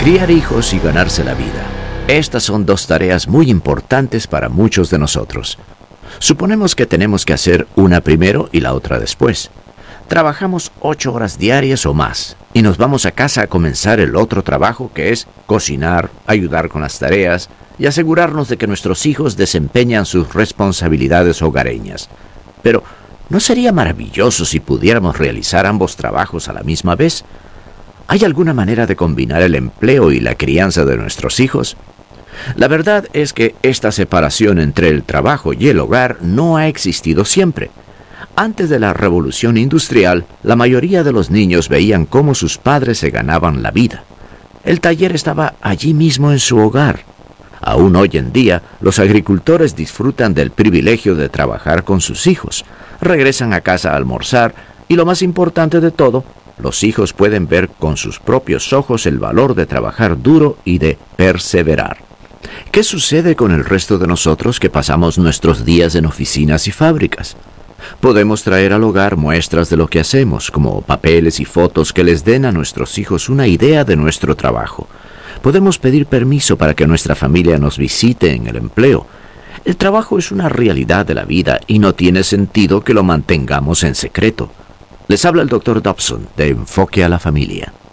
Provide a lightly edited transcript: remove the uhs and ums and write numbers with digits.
Criar hijos y ganarse la vida. Estas son dos tareas muy importantes para muchos de nosotros. Suponemos que tenemos que hacer una primero y la otra después. Trabajamos 8 horas diarias o más y nos vamos a casa a comenzar el otro trabajo, que es cocinar, ayudar con las tareas y asegurarnos de que nuestros hijos desempeñan sus responsabilidades hogareñas. Pero, ¿no sería maravilloso si pudiéramos realizar ambos trabajos a la misma vez? ¿Hay alguna manera de combinar el empleo y la crianza de nuestros hijos? La verdad es que esta separación entre el trabajo y el hogar no ha existido siempre. Antes de la revolución industrial, la mayoría de los niños veían cómo sus padres se ganaban la vida. El taller estaba allí mismo en su hogar. Aún hoy en día, los agricultores disfrutan del privilegio de trabajar con sus hijos. Regresan a casa a almorzar y, lo más importante de todo, los hijos pueden ver con sus propios ojos el valor de trabajar duro y de perseverar. ¿Qué sucede con el resto de nosotros que pasamos nuestros días en oficinas y fábricas? Podemos traer al hogar muestras de lo que hacemos, como papeles y fotos que les den a nuestros hijos una idea de nuestro trabajo. Podemos pedir permiso para que nuestra familia nos visite en el empleo. El trabajo es una realidad de la vida y no tiene sentido que lo mantengamos en secreto. Les habla el Dr. Dobson de Enfoque a la Familia.